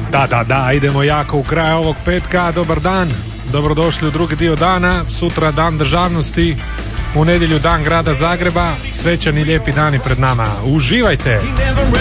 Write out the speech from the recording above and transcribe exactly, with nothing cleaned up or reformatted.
Da, da, da, idemo jako u kraj ovog petka. Dobar dan, dobrodošli u drugi dio dana. Sutra dan državnosti, u nedjelju dan grada Zagreba. Svečani lijepi dani pred nama. Uživajte!